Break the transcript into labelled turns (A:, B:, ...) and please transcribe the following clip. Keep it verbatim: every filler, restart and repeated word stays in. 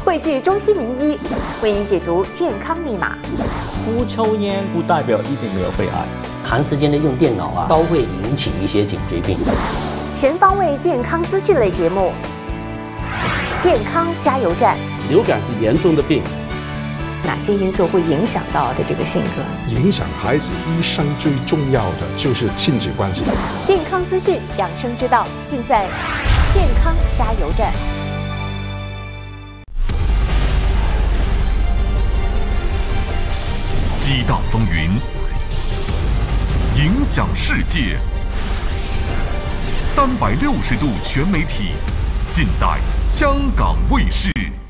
A: 汇聚中西名医，为您解读健康密码。
B: 不抽烟不代表一定没有肺癌，
C: 长时间的用电脑啊，都会引起一些颈椎病。
A: 全方位健康资讯类节目，健康加油站。
D: 流感是严重的病，
A: 哪些因素会影响到的这个性格？
E: 影响孩子一生最重要的就是亲子关系。
A: 健康资讯、养生之道，尽在健康加油站。
F: 激荡风云，影响世界。三百六十度全媒体，尽在香港卫视。